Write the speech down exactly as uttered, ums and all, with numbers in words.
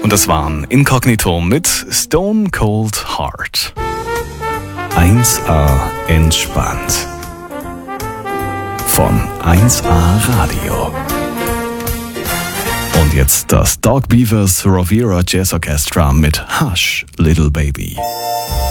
Und das waren Inkognito mit Stone Cold Heart. eins A entspannt. Von eins A Radio. Und jetzt das Dog Beavers Rovira Jazz Orchestra mit Hush, Little Baby.